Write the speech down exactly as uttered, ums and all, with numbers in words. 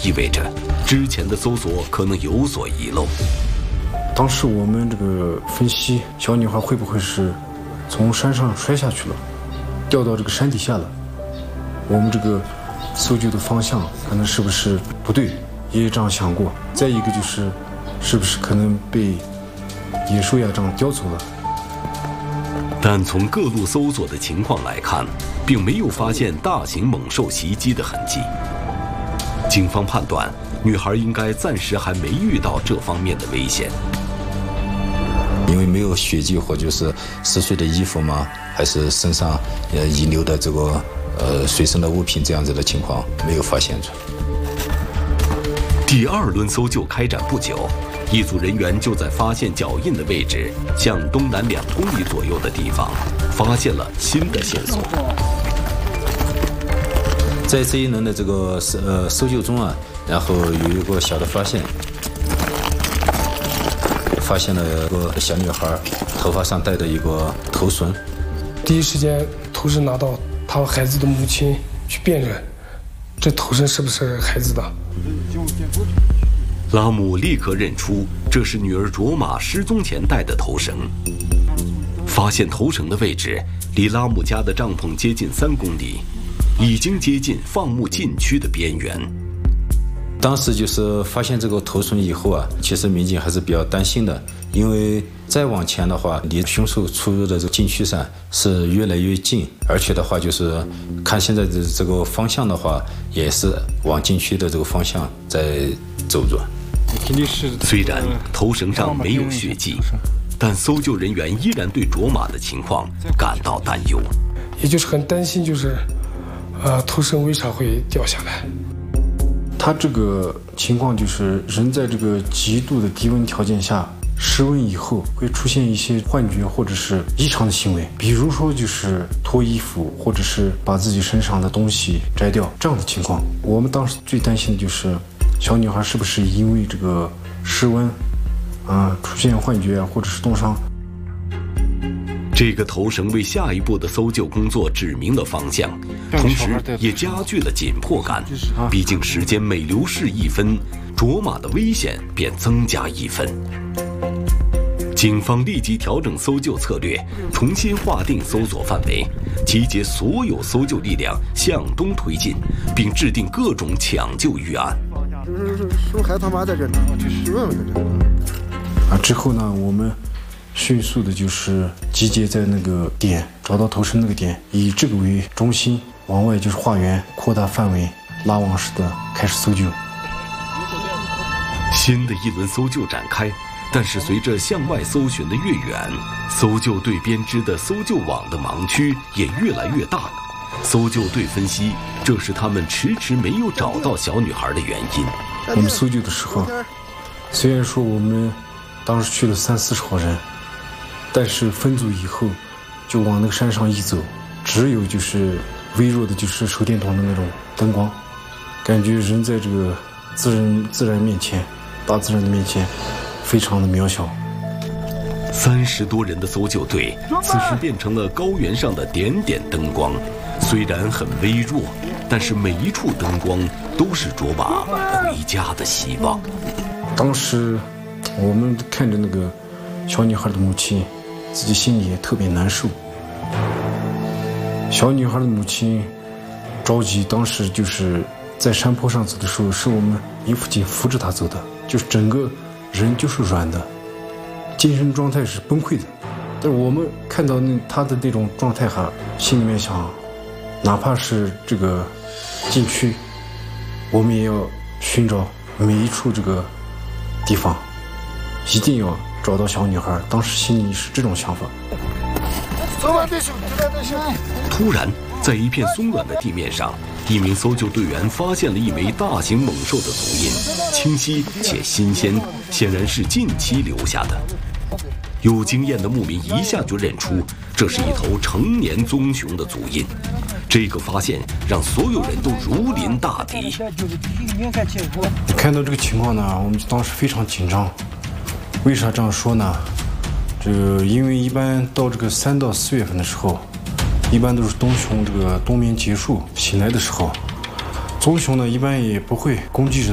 意味着之前的搜索可能有所遗漏。 当时我们这个分析，小女孩会不会是从山上摔下去了，掉到这个山底下了？我们这个搜救的方向可能是不是不对，也这样想过。再一个就是，是不是可能被野兽呀这样叼走了？ 但从各路搜索的情况来看，并没有发现大型猛兽袭击的痕迹。警方判断，女孩应该暂时还没遇到这方面的危险。 因为没有血迹或者是撕碎的衣服吗？还是身上呃遗留的这个呃随身的物品这样子的情况没有发现出。 第二轮搜救开展不久，一组人员就在发现脚印的位置向东南两公里左右的地方，发现了新的线索。 在这一轮的这个呃搜救中啊，然后有一个小的发现。发现了一个小女孩头发上戴的一个头绳， 第一时间头绳拿到她孩子的母亲去辨认，这头绳是不是孩子的？ 拉姆立刻认出这是女儿卓玛失踪前戴的头绳。发现头绳的位置离拉姆家的帐篷接近三公里，已经接近放牧禁区的边缘。 当时就是发现这个头绳以后啊，其实民警还是比较担心的，因为再往前的话，离凶手出入的这个禁区上是越来越近，而且的话就是看现在的这个方向的话，也是往禁区的这个方向在走着。 虽然头绳上没有血迹，但搜救人员依然对卓玛的情况感到担忧， 也就是很担心，就是呃头绳为啥会掉下来。 他这个情况就是人在这个极度的低温条件下失温以后，会出现一些幻觉或者是异常的行为，比如说就是脱衣服，或者是把自己身上的东西摘掉这样的情况。我们当时最担心的就是小女孩是不是因为这个失温啊、呃、出现幻觉啊，或者是冻伤。 这个头绳为下一步的搜救工作指明了方向，同时也加剧了紧迫感。毕竟时间每流逝一分，卓玛的危险便增加一分。警方立即调整搜救策略，重新划定搜索范围，集结所有搜救力量向东推进，并制定各种抢救预案。 熊孩他妈在这呢，就是问问这。 啊，之后呢，我们迅速的就是集结在那个点，找到头绳那个点，以这个为中心，往外就是画圆，扩大范围，拉网式的开始搜救。 新的一轮搜救展开，但是随着向外搜寻的越远，搜救队编织的搜救网的盲区也越来越大。搜救队分析，这是他们迟迟没有找到小女孩的原因。 我们搜救的时候，虽然说我们当时去了三四十号人，但是分组以后就往那个山上一走，只有就是微弱的就是手电筒的那种灯光，感觉人在这个自然自然面前，大自然的面前非常的渺小。 三十多人的搜救队此时变成了高原上的点点灯光，虽然很微弱，但是每一处灯光都是卓玛回家的希望。 当时我们看着那个小女孩的母亲，自己心里也特别难受。小女孩的母亲着急，当时就是在山坡上走的时候，是我们一辅警扶着她走的，就是整个人就是软的，精神状态是崩溃的。但是我们看到那她的那种状态哈，心里面想，哪怕是这个禁区，我们也要寻找每一处这个地方，一定要找到小女孩。当时心里是这种想法。 突然，在一片松软的地面上，一名搜救队员发现了一枚大型猛兽的足印，清晰且新鲜，显然是近期留下的。有经验的牧民一下就认出，这是一头成年棕熊的足印。这个发现让所有人都如临大敌。 看到这个情况呢，我们当时非常紧张。为啥这样说呢？这个因为一般到这个三到四月份的时候，一般都是棕熊这个冬眠结束醒来的时候，棕熊呢一般也不会攻击人。